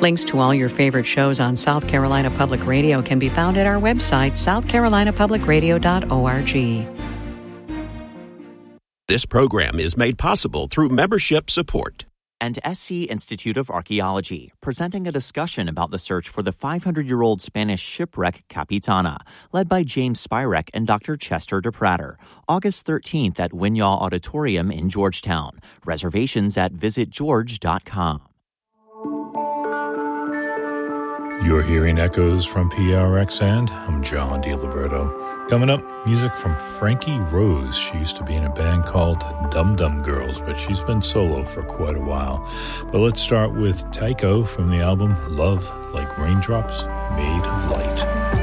Links to all your favorite shows on South Carolina Public Radio can be found at our website, southcarolinapublicradio.org. This program is made possible through membership support. And SC Institute of Archaeology, presenting a discussion about the search for the 500-year-old Spanish shipwreck Capitana, led by James Spirek and Dr. Chester DePratter, August 13th at Winyaw Auditorium in Georgetown. Reservations at visitgeorge.com. You're hearing echoes from PRX, and I'm John DiLiberto. Coming up, music from Frankie Rose. She used to be in a band called Dum Dum Girls, but she's been solo for quite a while. But let's start with Tycho from the album Love Like Raindrops Made of Light.